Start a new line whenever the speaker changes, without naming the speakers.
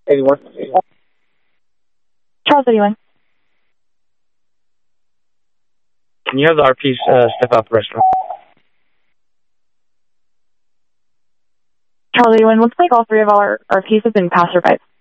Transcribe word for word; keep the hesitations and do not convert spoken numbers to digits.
eighty-one.
Charles eighty-one.
Can you have the R Ps uh, step out the restaurant?
Charles eighty-one, looks like all three of our R Ps have been passerby.